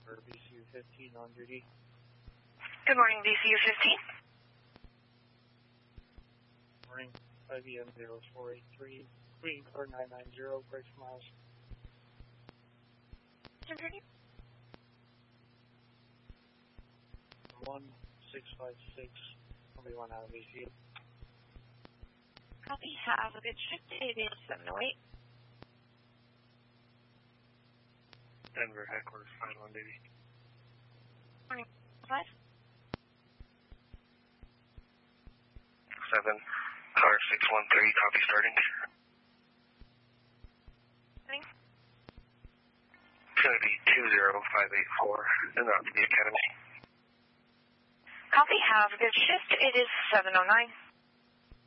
for BCU 15 on duty. Good morning, BCU 15. Morning, IBM 0483, Queen Car 990, brakes miles. 1656, 21 out of BCU. Copy, have a good shift. It is 708. Denver headquarters, 5 on duty. Morning, 5. 7, car 613, copy starting. Morning. It's going to be 20584, and that's the Academy. Copy, have a good shift. It is 709.